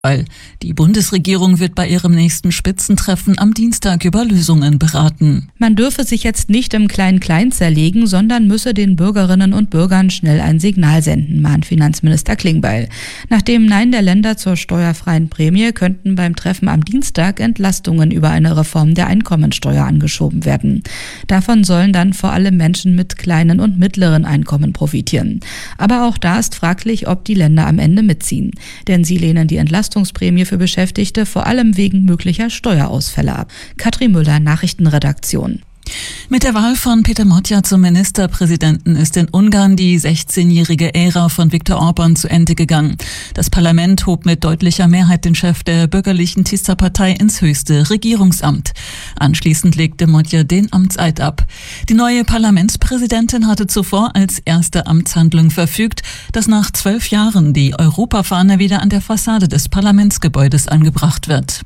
Die Bundesregierung wird bei ihrem nächsten Spitzentreffen am Dienstag über Lösungen beraten. Man dürfe sich jetzt nicht im Klein-Klein zerlegen, sondern müsse den Bürgerinnen und Bürgern schnell ein Signal senden, mahnt Finanzminister Klingbeil. Nach dem Nein der Länder zur steuerfreien Prämie könnten beim Treffen am Dienstag Entlastungen über eine Reform der Einkommensteuer angeschoben werden. Davon sollen dann vor allem Menschen mit kleinen und mittleren Einkommen profitieren. Aber auch da ist fraglich, ob die Länder am Ende mitziehen. Denn sie lehnen die Entlastungsprämie für Beschäftigte vor allem wegen möglicher Steuerausfälle ab. Katrin Müller, Nachrichtenredaktion. Mit der Wahl von Peter Motja zum Ministerpräsidenten ist in Ungarn die 16-jährige Ära von Viktor Orbán zu Ende gegangen. Das Parlament hob mit deutlicher Mehrheit den Chef der bürgerlichen Tisza-Partei ins höchste Regierungsamt. Anschließend legte Motja den Amtseid ab. Die neue Parlamentspräsidentin hatte zuvor als erste Amtshandlung verfügt, dass nach 12 Jahren die Europafahne wieder an der Fassade des Parlamentsgebäudes angebracht wird.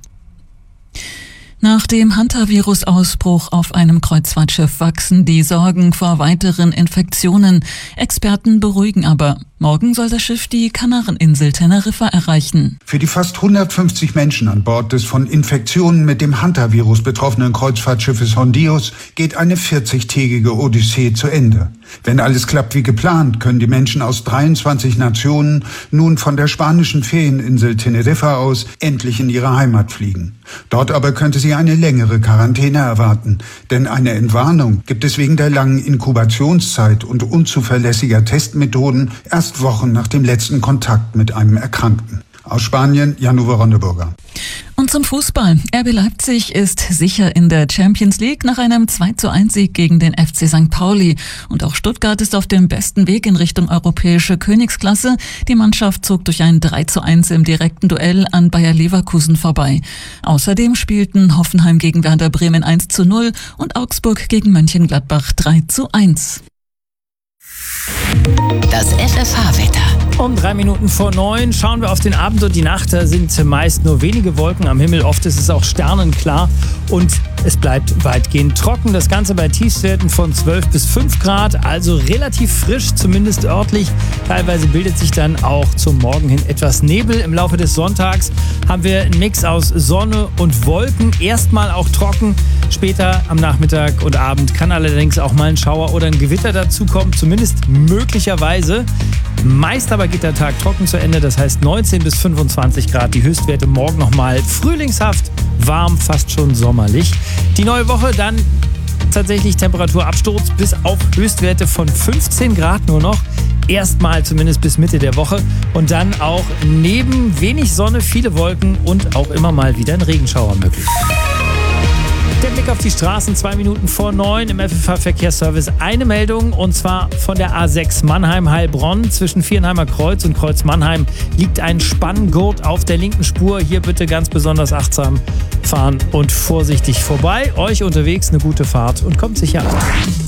Nach dem Hantavirus-Ausbruch auf einem Kreuzfahrtschiff wachsen die Sorgen vor weiteren Infektionen. Experten beruhigen aber. Morgen soll das Schiff die Kanareninsel Teneriffa erreichen. Für die fast 150 Menschen an Bord des von Infektionen mit dem Hantavirus betroffenen Kreuzfahrtschiffes Hondios geht eine 40-tägige Odyssee zu Ende. Wenn alles klappt wie geplant, können die Menschen aus 23 Nationen nun von der spanischen Ferieninsel Teneriffa aus endlich in ihre Heimat fliegen. Dort aber könnte sie eine längere Quarantäne erwarten, denn eine Entwarnung gibt es wegen der langen Inkubationszeit und unzuverlässiger Testmethoden erst Wochen nach dem letzten Kontakt mit einem Erkrankten. Aus Spanien, Jan-Uwe Ronneburger. Und zum Fußball. RB Leipzig ist sicher in der Champions League nach einem 2:1-Sieg gegen den FC St. Pauli. Und auch Stuttgart ist auf dem besten Weg in Richtung europäische Königsklasse. Die Mannschaft zog durch ein 3:1 im direkten Duell an Bayer Leverkusen vorbei. Außerdem spielten Hoffenheim gegen Werder Bremen 1:0 und Augsburg gegen Mönchengladbach 3:1. Das FFH-Wetter. Um 9:03 schauen wir auf den Abend und die Nacht. Da sind meist nur wenige Wolken am Himmel. Oft ist es auch sternenklar und es bleibt weitgehend trocken. Das Ganze bei Tiefstwerten von 12 bis 5 Grad, also relativ frisch, zumindest örtlich. Teilweise bildet sich dann auch zum Morgen hin etwas Nebel. Im Laufe des Sonntags haben wir einen Mix aus Sonne und Wolken. Erstmal auch trocken. Später am Nachmittag und Abend kann allerdings auch mal ein Schauer oder ein Gewitter dazukommen. Zumindest möglicherweise. Meist aber geht der Tag trocken zu Ende, das heißt 19 bis 25 Grad. Die Höchstwerte morgen nochmal frühlingshaft, warm, fast schon sommerlich. Die neue Woche dann tatsächlich Temperaturabsturz bis auf Höchstwerte von 15 Grad nur noch. Erstmal zumindest bis Mitte der Woche und dann auch neben wenig Sonne viele Wolken und auch immer mal wieder ein Regenschauer möglich. Der Blick auf die Straßen, 8:02 im FFH-Verkehrsservice. Eine Meldung und zwar von der A6 Mannheim-Heilbronn. Zwischen Vierenheimer Kreuz und Kreuz Mannheim liegt ein Spanngurt auf der linken Spur. Hier bitte ganz besonders achtsam fahren und vorsichtig vorbei. Euch unterwegs eine gute Fahrt und kommt sicher an.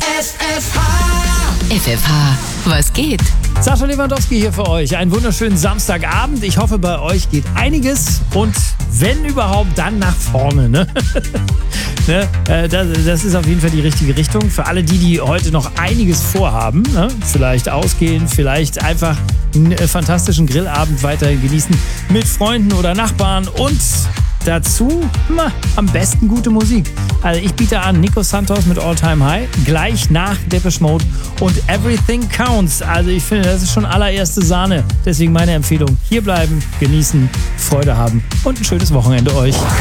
FFH, was geht? Sascha Lewandowski hier für euch. Einen wunderschönen Samstagabend. Ich hoffe, bei euch geht einiges und wenn überhaupt, dann nach vorne. Ne? Das ist auf jeden Fall die richtige Richtung. Für alle die heute noch einiges vorhaben, ne? Vielleicht ausgehen, vielleicht einfach einen fantastischen Grillabend weiterhin genießen mit Freunden oder Nachbarn und dazu am besten gute Musik. Also ich biete an Nico Santos mit All Time High, gleich nach Depeche Mode und Everything Counts. Also ich finde, das ist schon allererste Sahne. Deswegen meine Empfehlung, hier bleiben, genießen, Freude haben und ein schönes Wochenende euch.